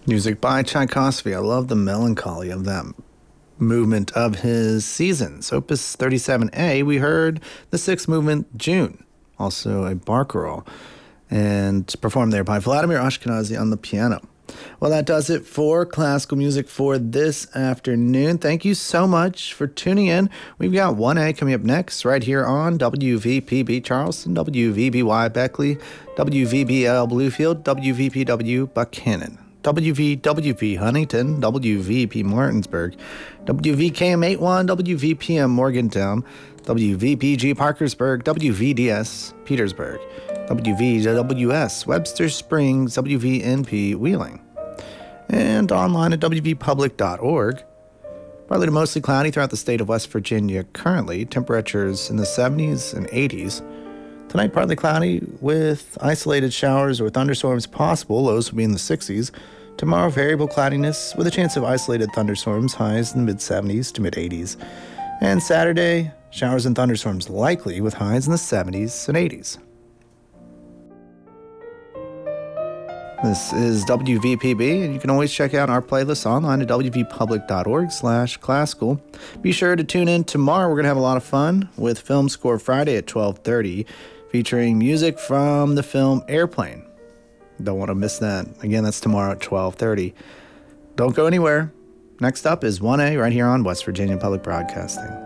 Music by Tchaikovsky. I love the melancholy of that movement of his seasons. Opus 37A, we heard the sixth movement, June, also a barcarolle, and performed there by Vladimir Ashkenazy on the piano. Well, that does it for classical music for this afternoon. Thank you so much for tuning in. We've got 1A coming up next right here on WVPB Charleston, WVBY Beckley, WVBL Bluefield, WVPW Buckhannon, WVWP Huntington, WVP Martinsburg, WVKM 81, WVPM Morgantown, WVPG Parkersburg, WVDS Petersburg, WVWS Webster Springs, WVNP Wheeling, and online at wvpublic.org. Partly to mostly cloudy throughout the state of West Virginia currently. Temperatures in the 70s and 80s. Tonight, partly cloudy with isolated showers or thunderstorms possible. Lows will be in the 60s. Tomorrow, variable cloudiness with a chance of isolated thunderstorms. Highs in the mid-70s to mid-80s. And Saturday, showers and thunderstorms likely with highs in the 70s and 80s. This is WVPB, and you can always check out our playlist online at wvpublic.org/classical. Be sure to tune in tomorrow. We're going to have a lot of fun with Film Score Friday at 12:30, featuring music from the film Airplane. Don't want to miss that. Again, that's tomorrow at 12:30. Don't go anywhere. Next up is 1A right here on West Virginia Public Broadcasting.